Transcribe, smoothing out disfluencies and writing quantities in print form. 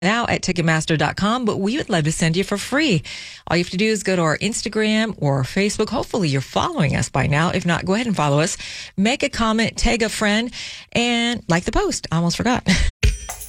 now at Ticketmaster.com, but we would love to send you for free. All you have to do is go to our Instagram or Facebook. Hopefully you're following us by now. If not, go ahead and follow us. Make a comment, tag a friend, and like the post. I almost forgot.